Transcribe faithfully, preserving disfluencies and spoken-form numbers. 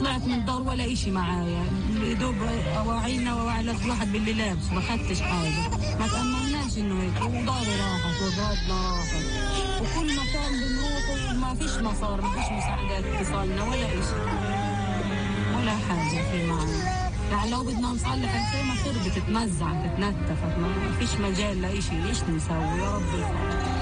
طلعت من الدار ولا إشي معايا، دوب أواعينا وأواعي الواحد باللي لابس، ما خدتش حاجة، ما تأمناش إنه هيك، وداري راحت وأولادنا راحت، وكل مكان بنروحه ما فيش مصار، ما فيش مساعدات تصلنا ولا إشي ولا حاجة في معنا. يعني لو بدنا نصلح الخيمة خربت تتمزعت تتنتفت، ما فيش مجال لإشي، إيش نسوي يا رب الفضل.